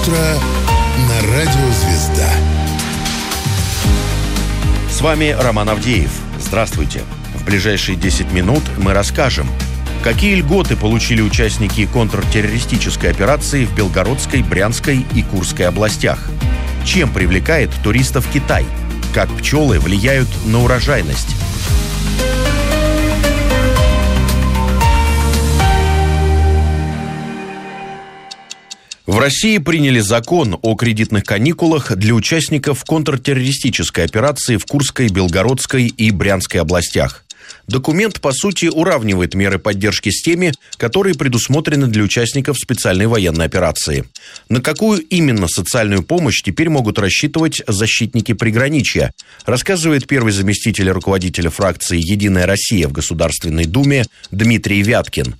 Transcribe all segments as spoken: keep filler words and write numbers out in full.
утро на радио «Звезда». С вами Роман Авдеев. Здравствуйте. В ближайшие десять минут мы расскажем, какие льготы получили участники контртеррористической операции в Белгородской, Брянской и Курской областях, чем привлекает туристов Китай, как пчелы влияют на урожайность. В России приняли закон о кредитных каникулах для участников контртеррористической операции в Курской, Белгородской и Брянской областях. Документ, по сути, уравнивает меры поддержки с теми, которые предусмотрены для участников специальной военной операции. На какую именно социальную помощь теперь могут рассчитывать защитники приграничья, рассказывает первый заместитель руководителя фракции «Единая Россия» в Государственной Думе Дмитрий Вяткин.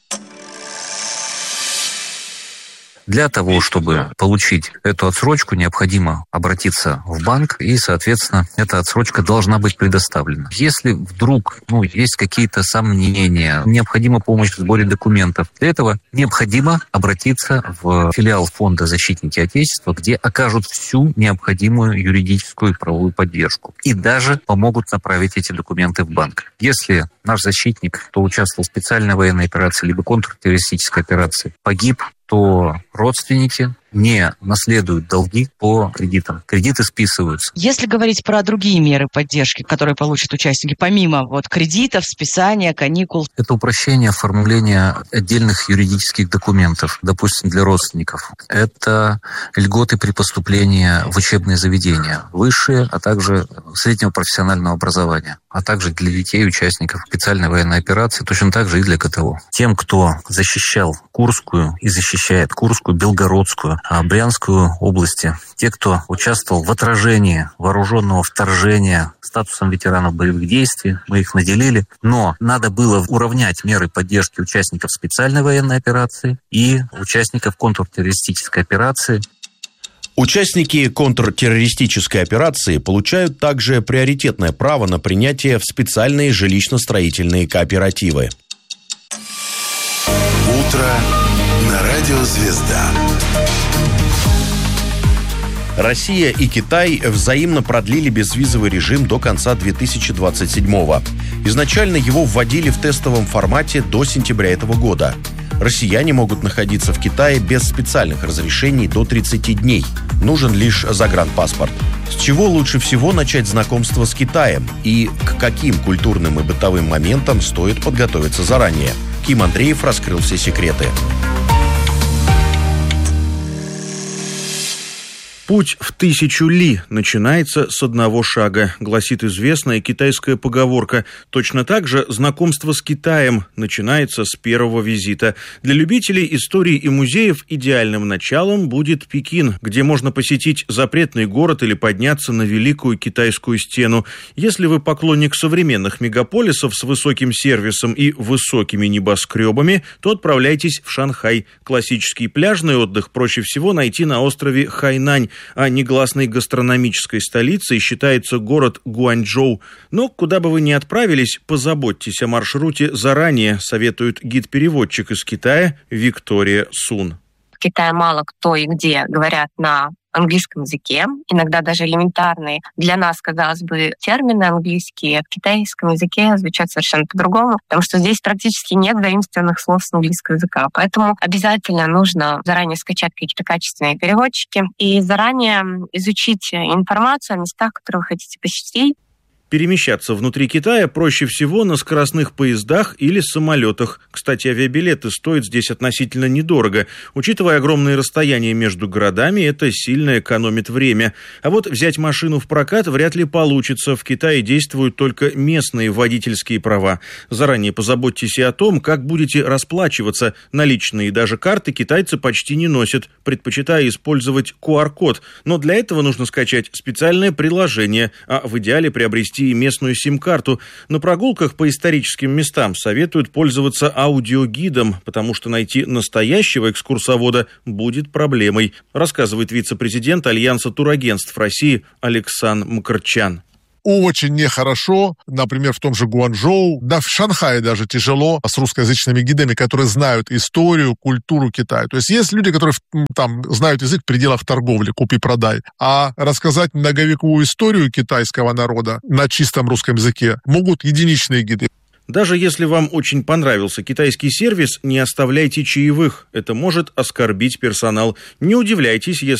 Для того, чтобы получить эту отсрочку, необходимо обратиться в банк, и, соответственно, эта отсрочка должна быть предоставлена. Если вдруг ну, есть какие-то сомнения, необходима помощь в сборе документов, для этого необходимо обратиться в филиал фонда «Защитники Отечества», где окажут всю необходимую юридическую и правовую поддержку. И даже помогут направить эти документы в банк. Если наш защитник, кто участвовал в специальной военной операции либо контртеррористической операции, погиб, то родственники не наследуют долги по кредитам. Кредиты списываются. Если говорить про другие меры поддержки, которые получат участники, помимо вот кредитов, списания, каникул. Это упрощение оформления отдельных юридических документов, допустим, для родственников. Это льготы при поступлении в учебные заведения, высшие, а также среднего профессионального образования, а также для детей, участников специальной военной операции, точно так же и для ка тэ о. Тем, кто защищал Курскую и защищает Курскую, Белгородскую, Брянскую области, те, кто участвовал в отражении вооруженного вторжения статусом ветеранов боевых действий, мы их наделили, но надо было уравнять меры поддержки участников специальной военной операции и участников контртеррористической операции. Участники контртеррористической операции получают также приоритетное право на принятие в специальные жилищно-строительные кооперативы. Утро на радио «Звезда». Россия и Китай взаимно продлили безвизовый режим до конца две тысячи двадцать седьмого. Изначально его вводили в тестовом формате до сентября этого года. Россияне могут находиться в Китае без специальных разрешений до тридцати дней. Нужен лишь загранпаспорт. С чего лучше всего начать знакомство с Китаем и к каким культурным и бытовым моментам стоит подготовиться заранее? Ким Андреев раскрыл все секреты. «Путь в тысячу ли начинается с одного шага», гласит известная китайская поговорка. Точно так же знакомство с Китаем начинается с первого визита. Для любителей истории и музеев идеальным началом будет Пекин, где можно посетить запретный город или подняться на Великую Китайскую стену. Если вы поклонник современных мегаполисов с высоким сервисом и высокими небоскребами, то отправляйтесь в Шанхай. Классический пляжный отдых проще всего найти на острове Хайнань, а негласной гастрономической столицей считается город Гуанчжоу. Но куда бы вы ни отправились, позаботьтесь о маршруте заранее, советует гид-переводчик из Китая Виктория Сун. В Китае мало кто и где говорят на английском языке, иногда даже элементарные для нас, казалось бы, термины английские в китайском языке звучат совершенно по-другому, потому что здесь практически нет заимствованных слов с английского языка. Поэтому обязательно нужно заранее скачать какие-то качественные переводчики и заранее изучить информацию о местах, которые вы хотите посетить. Перемещаться внутри Китая проще всего на скоростных поездах или самолетах. Кстати, авиабилеты стоят здесь относительно недорого. Учитывая огромные расстояния между городами, это сильно экономит время. А вот взять машину в прокат вряд ли получится. В Китае действуют только местные водительские права. Заранее позаботьтесь и о том, как будете расплачиваться. Наличные и даже карты китайцы почти не носят, предпочитая использовать ку ар код. Но для этого нужно скачать специальное приложение, а в идеале приобрести и местную сим-карту. На прогулках по историческим местам советуют пользоваться аудиогидом, потому что найти настоящего экскурсовода будет проблемой, рассказывает вице-президент Альянса турагентств России Александр Мкрчан. очень нехорошо, например, в том же Гуанчжоу, да в Шанхае даже тяжело с русскоязычными гидами, которые знают историю, культуру Китая. То есть есть люди, которые там знают язык в пределах торговли, купи-продай, а рассказать многовековую историю китайского народа на чистом русском языке могут единичные гиды. Даже если вам очень понравился китайский сервис, не оставляйте чаевых. Это может оскорбить персонал. Не удивляйтесь, если